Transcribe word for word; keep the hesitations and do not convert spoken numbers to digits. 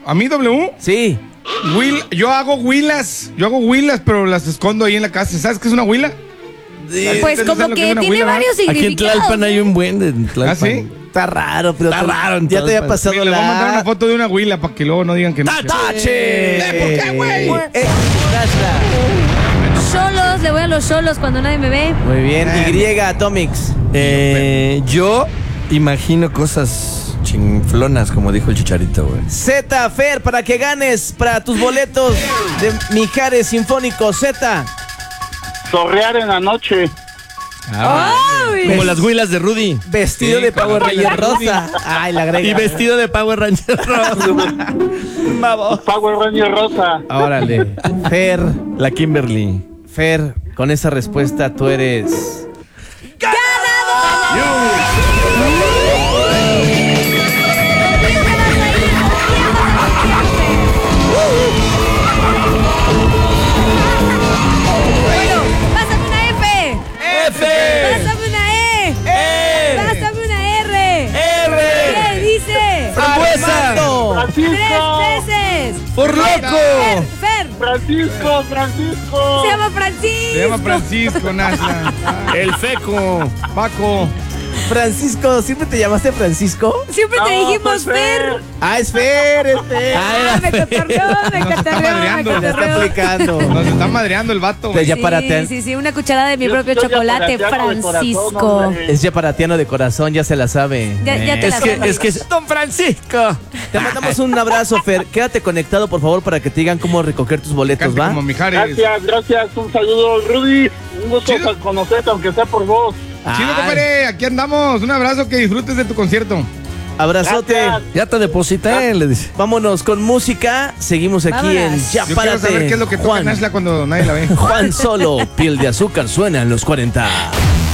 ¿A mí W? Sí. Will, yo hago huilas. Yo hago huilas, pero las escondo ahí en la casa. ¿Sabes qué es una huila? Pues como que tiene varios significados. Aquí en Tlalpan hay un buen de Tlalpan. ¿Ah, sí? Está raro, pero Está tú- raro en ya te había Tlalpan. pasado Mira, le voy a mandar una la... foto de una huila para que luego no digan que no. ¡Tache! ¿Eh, por qué, güey? Eh, Nashla. Cholos, le voy a los cholos cuando nadie me ve. Muy bien, Eh. Y Atomics. Eh, yo imagino cosas chinflonas, como dijo el Chicharito, güey. Z, Fer, para que ganes para tus boletos de Mijares Sinfónico. Z. Zorrear en la noche. ¡Ay! Como las huilas de Rudy. Vestido Sí, de con Power la Ranger huila rosa. Ay, la agrega. Y vestido de Power Ranger rojo. Vamos. Power Ranger rosa. Órale. Fer, La Kimberly. Fer, con esa respuesta tú eres... Bueno, pásame una F. F. Pásame una E. E. Pásame una R. R. ¿Qué dice? Frambuesa. Armando. Tres Francisco. veces. Por Fer, loco. Fer. Francisco, Francisco. Se llama Francisco. Se llama Francisco, Nashla. El Feco. Paco. Francisco, ¿siempre te llamaste Francisco? Siempre te No, dijimos pues, Fer. Ah, es Fer, es Fer. Ah, me cotorreó, me Nos está cotorreó, me madreando, Te está cotorreó. aplicando. Nos está madreando el vato. Pues ya Sí, para te- sí, sí, una cucharada de mi Yo propio estoy chocolate, aparateado de corazón, Francisco. hombre. Es yaparatiano de corazón, ya se la sabe. Ya, ya te Es la que, sabes. es que es Don Francisco. Te mandamos un abrazo, Fer. Quédate conectado, por favor, para que te digan cómo recoger tus boletos, Cante ¿va? como Mijares. Gracias, gracias. Un saludo, Rudy. Un gusto Chido. conocerte, aunque sea por vos. Chido, Ay, compadre. Aquí andamos. Un abrazo, que disfrutes de tu concierto. abrazote. Gracias. Ya te deposité, le dice. Vámonos con música. Seguimos aquí Vámonos. en Ya Yo quiero Párate. saber qué es lo que toca Juan, Nashla cuando nadie la ve. Juan Solo, Piel de Azúcar suena en los cuarenta.